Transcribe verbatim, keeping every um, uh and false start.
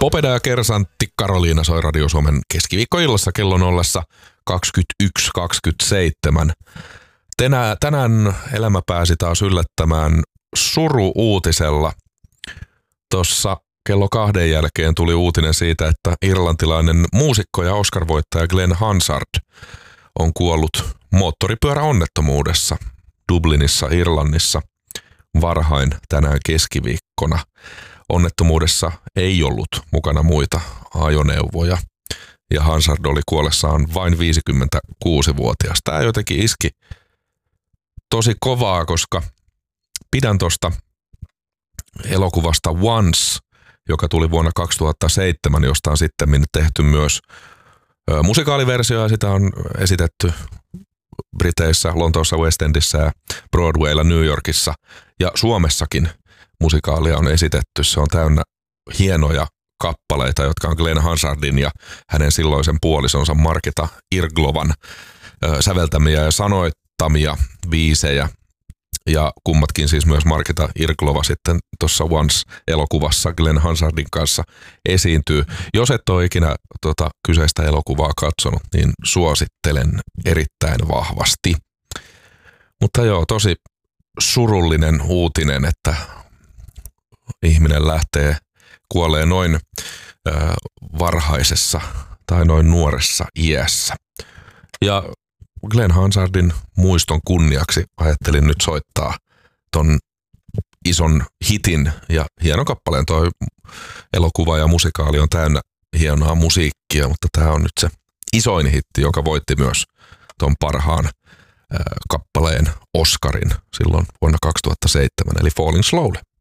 Popeda ja Kersantti Karoliina soi Radio Suomen keskiviikkoillassa kellon ollessa kaksikymmentäyksi kaksikymmentäseitsemän. Tänään, tänään elämä pääsi taas yllättämään suru-uutisella. Tuossa kello kahden jälkeen tuli uutinen siitä, että irlantilainen muusikko ja Oscar-voittaja Glenn Hansard on kuollut moottoripyöräonnettomuudessa Dublinissa, Irlannissa varhain tänään keskiviikkona. Onnettomuudessa ei ollut mukana muita ajoneuvoja ja Hansard oli kuollessaan vain viisikymmentäkuusivuotias. Tämä jotenkin iski tosi kovaa, koska pidän tuosta elokuvasta Once, joka tuli vuonna kaksituhattaseitsemän, josta on sitten tehty myös ö, musikaaliversio ja sitä on esitetty Briteissä, Lontoossa, West Endissä ja Broadwaylla New Yorkissa ja Suomessakin musikaalia on esitetty. Se on täynnä hienoja kappaleita, jotka on Glenn Hansardin ja hänen silloisen puolisonsa Marketa Irglovan ö, säveltämiä ja sanoittamia biisejä. Ja kummatkin siis myös Marketa Irglova sitten tuossa Once-elokuvassa Glenn Hansardin kanssa esiintyy. Jos et ole ikinä tuota kyseistä elokuvaa katsonut, niin suosittelen erittäin vahvasti. Mutta joo, tosi surullinen uutinen, että ihminen lähtee, kuolee noin ö, varhaisessa tai noin nuoressa iässä. Ja Glenn Hansardin muiston kunniaksi ajattelin nyt soittaa ton ison hitin ja hienon kappaleen. Toi elokuva ja musikaali on täynnä hienoa musiikkia, mutta tää on nyt se isoin hitti, joka voitti myös ton parhaan äh, kappaleen Oscarin silloin vuonna kaksituhattaseitsemän, eli Falling Slowly.